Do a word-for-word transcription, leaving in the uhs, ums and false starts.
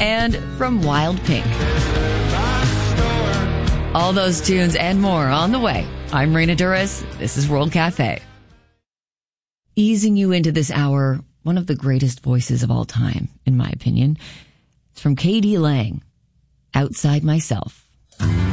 and from Wild Pink. All those tunes and more on the way. I'm Reena Duras. This is World Cafe. Easing you into this hour, one of the greatest voices of all time, in my opinion. It's from K D Lang, Outside Myself.